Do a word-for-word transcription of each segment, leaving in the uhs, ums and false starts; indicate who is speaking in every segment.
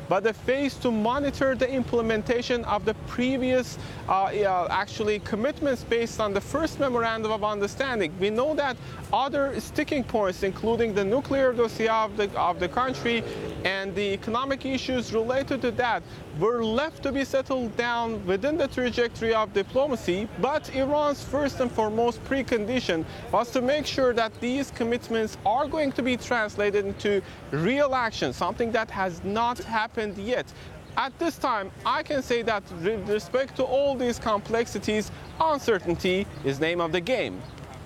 Speaker 1: but a phase to monitor the implementation of the previous uh, uh, actually commitments based on the first memorandum of understanding. We know that other sticking points, including the nuclear dossier of the, of the country and the economic issues related to that, were left to be settled down within the trajectory of diplomacy. But Iran's first and foremost precondition was to make sure that these commitments are going to be translated into real action, something that has not happened yet. At this time, I can say that with respect to all these complexities, uncertainty is name of the game.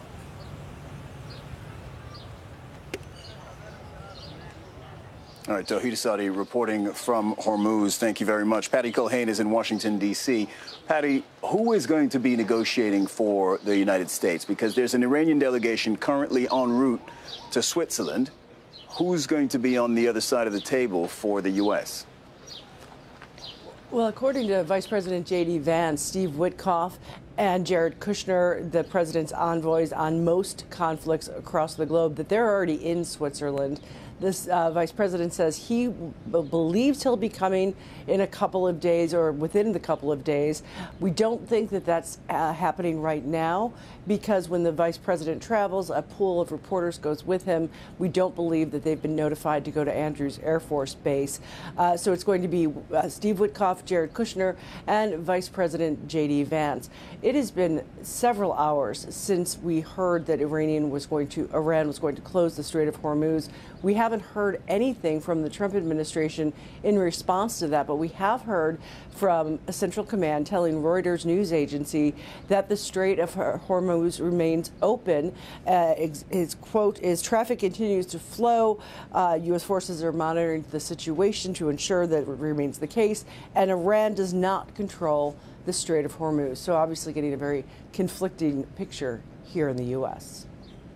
Speaker 2: All right, Tauhid Asadi reporting from Hormuz. Thank you very much. Patty Culhane is in Washington, D C Patty, who is going to be negotiating for the United States? Because there's an Iranian delegation currently en route to Switzerland. Who's going to be on the other side of the table for the U S?
Speaker 3: Well, according to Vice President J D Vance, Steve Witkoff and Jared Kushner, the president's envoys on most conflicts across the globe, that they're already in Switzerland. This uh, vice president says he b- believes he'll be coming in a couple of days or within the couple of days. We don't think that that's uh, happening right now because when the vice president travels, a pool of reporters goes with him. We don't believe that they've been notified to go to Andrews Air Force Base. Uh, so it's going to be uh, Steve Witkoff, Jared Kushner, and Vice President J D Vance. It has been several hours since we heard that Iranian was going to, Iran was going to close the Strait of Hormuz. We haven't heard anything from the Trump administration in response to that, but we have heard from a Central Command telling Reuters news agency that the Strait of Hormuz remains open. Uh, his quote is, traffic continues to flow. Uh, U S forces are monitoring the situation to ensure that it remains the case, and Iran does not control the Strait of Hormuz. So obviously getting a very conflicting picture here in the U S.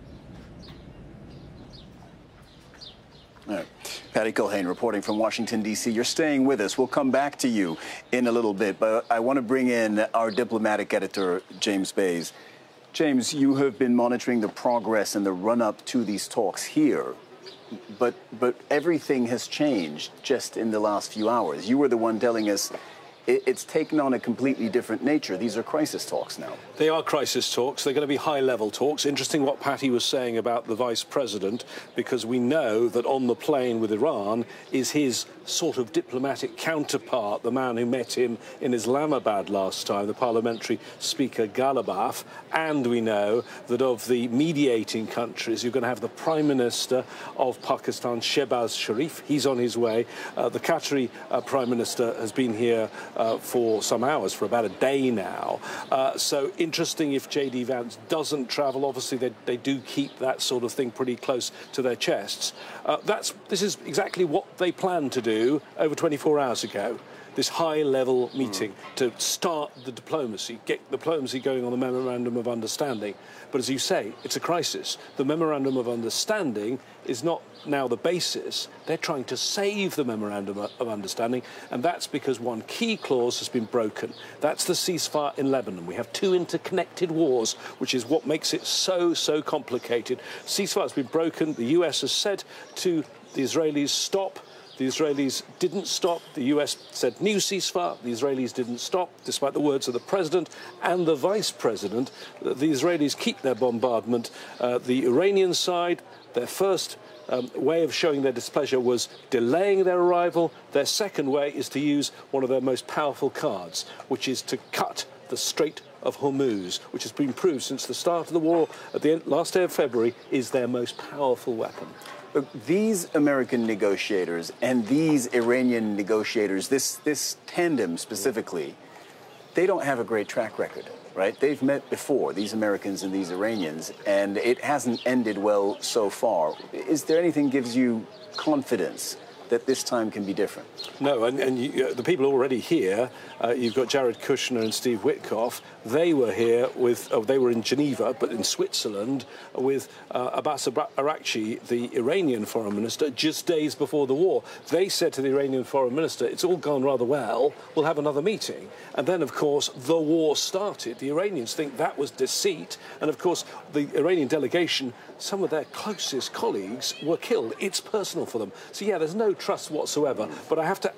Speaker 2: All right. Patty Culhane reporting from Washington, D C You're staying with us. We'll come back to you in a little bit, but I want to bring in our diplomatic editor, James Bays. James, you have been monitoring the progress and the run-up to these talks here, but, but everything has changed just in the last few hours. You were the one telling us it's taken on a completely different nature. These are crisis talks now.
Speaker 4: They are crisis talks. They're going to be high-level talks. Interesting what Patty was saying about the vice president, because we know that on the plane with Iran is his sort of diplomatic counterpart, the man who met him in Islamabad last time, the parliamentary speaker Ghalibaf. And we know that of the mediating countries, you're going to have the Prime Minister of Pakistan, Shehbaz Sharif. He's on his way. Uh, the Qatari uh, Prime Minister has been here Uh, for some hours, for about a day now. Uh, so interesting if J D Vance doesn't travel. Obviously, they, they do keep that sort of thing pretty close to their chests. Uh, that's This is exactly what they planned to do over twenty-four hours ago. This high-level meeting mm. to start the diplomacy, get diplomacy going on the Memorandum of Understanding. But as you say, it's a crisis. The Memorandum of Understanding is not now the basis. They're trying to save the Memorandum of Understanding, and that's because one key clause has been broken. That's the ceasefire in Lebanon. We have two interconnected wars, which is what makes it so, so complicated. Ceasefire has been broken. The U S has said to the Israelis, stop. The Israelis didn't stop. The U S said new ceasefire. The Israelis didn't stop, despite the words of the president and the vice president. The Israelis keep their bombardment. Uh, the Iranian side, their first um, way of showing their displeasure was delaying their arrival. Their second way is to use one of their most powerful cards, which is to cut the Strait of Hormuz, which has been proved since the start of the war at the end, last day of February, is their most powerful weapon.
Speaker 2: These American negotiators and these Iranian negotiators, this, this tandem specifically, they don't have a great track record, right? They've met before, these Americans and these Iranians, and it hasn't ended well so far. Is there anything gives you confidence that this time can be different?
Speaker 4: No, and, and you, uh, the people already here, uh, you've got Jared Kushner and Steve Witkoff. They were here with, oh, they were in Geneva, but in Switzerland, with uh, Abbas Araghchi, the Iranian foreign minister, just days before the war. They said to the Iranian foreign minister, it's all gone rather well, we'll have another meeting. And then, of course, the war started. The Iranians think that was deceit. And, of course, the Iranian delegation, some of their closest colleagues were killed. It's personal for them. So, yeah, there's no trust whatsoever. But I have to